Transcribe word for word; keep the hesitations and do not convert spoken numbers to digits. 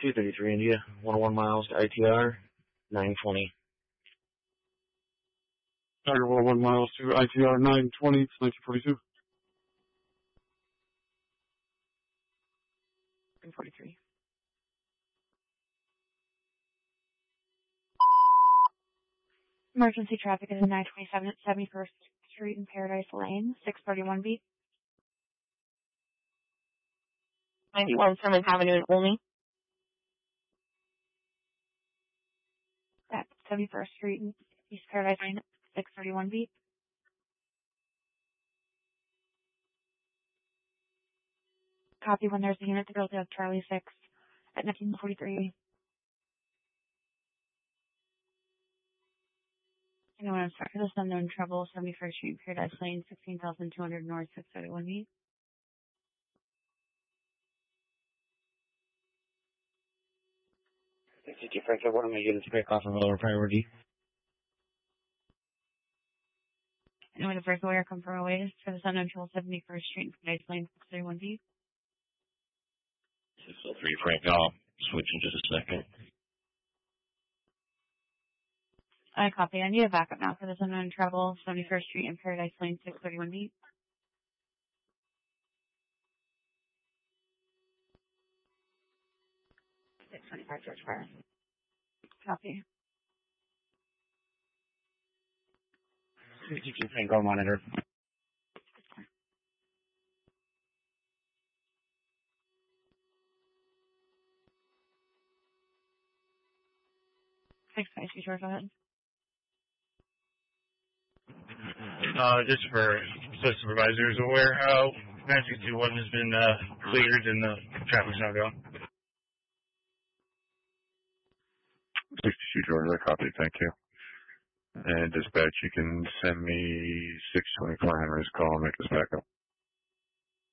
two thirty-three India, one oh one miles to I T R, nine twenty. Tiger one oh one miles to I T R nine twenty, it's nineteen forty-two. nine forty-three. Emergency traffic is in nine twenty-seven at seventy-first Street and Paradise Lane, six thirty-one beat. ninety-one Simmons Avenue in Olney. At seventy-first Street and East Paradise Lane, six thirty-one beat. Copy when there's a unit to go to Charlie six at nineteen forty-three. Anyone I'm sorry, this unknown trouble, seventy-first Street, Paradise Lane, sixteen thousand two hundred North, six thirty-one beat. sixty-two Franklin, what am I getting straight off of lower priority? Anyone to break away or come from away for this unknown trouble, seventy-first Street, Paradise Lane, six thirty-one beat. six oh three Frank, I'll switch in just a second. I copy. I need a backup now for this unknown trouble, seventy-first Street and Paradise Lane, six thirty-one beat. six twenty-five George Fire. Copy. sixty-two Franklin, monitor. six twenty-two George, go ahead. Uh, just for so supervisors aware how nine six two one has been uh, cleared and the traffic's not going. sixty-two George, I copy, thank you. And dispatch, you can send me six twenty-four Henry's call and make this back up.